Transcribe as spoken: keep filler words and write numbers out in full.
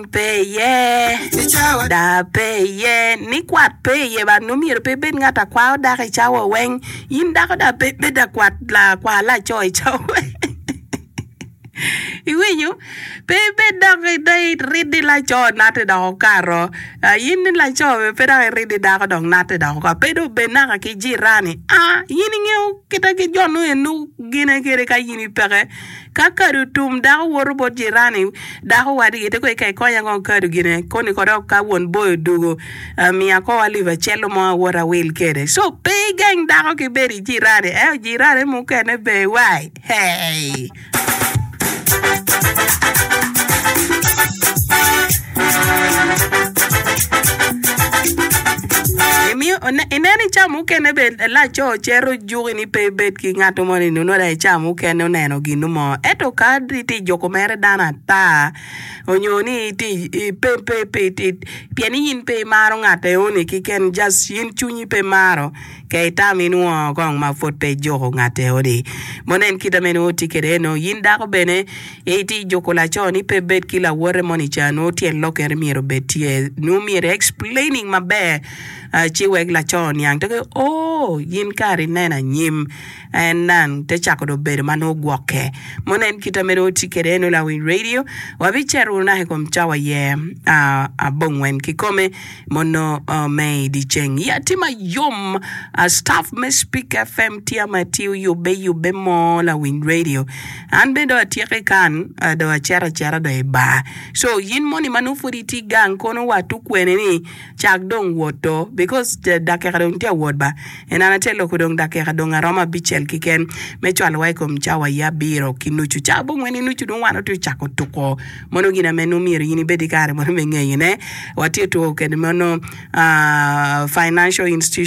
peye da peye ni kwat peye ba no mier pe ben ngata kwa da ka chawo wen yin da da pe da kwat la kwa la choi chao Iwenyu pepe da dai ridi la cho nate da karo yin la cho pe da ridi da ko dong nate da ko pedo benaka ki jirani ah yin ngeu kita ki jonu enu gine kere ka yin pere ka karu tum da wor bo jirani da ko wadi te ko kai ko yang karu gine ko ni ko ka won boy dugo mi ko wali va chelo mo wora wil kere so pe gang da ko ki beri jirani eh jirani mu kene be wai hey Emi ineni chamu kene be la cho chero jugi ni pe bet ki ngato moni no da chamu kene neno ginu mo eto kadri ti joko mere dana ta onyoni ti pe pe pe ti pieni yin pe maro ngate oni ki ken just yin chunyi pe maro ke taminu gong ma fot pe joko ngate odi monen kita meno ti kereno yin da ko bene e ti joko la cho ni pe bet ki la wore moni chano ti loker miero betie no miere explaining mabe chi weg la chon yang te oh yin kari nena nyim en nan te chako do ber mano gwoke monen kita mero tikere no la win radio wa bicheru na he kom chawa ye a a bongwen ki come mono me di cheng ya tima yom a staff me speak F M tia matiu you be you be mo la win radio an be do tieke kan do chera chera do ba so yin moni manu furi ti gang kono watu kwene ni chak dong woto because the dakera dong tia word ba enana telo ko dong dakera dong aroma bichel kiken me chwal wai kom chawa ya biro kinuchu chabo ngweni nuchu dong wano to chako tuko mono gina menu miri yini bedikare mono mengeye ne wati to ken mono uh, financial institution